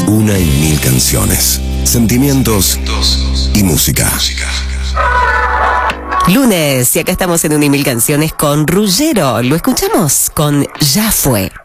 Una y mil canciones, sentimientos y música. Lunes, y acá estamos en Una y Mil Canciones con Ruggiero. Lo escuchamos con Ya Fue.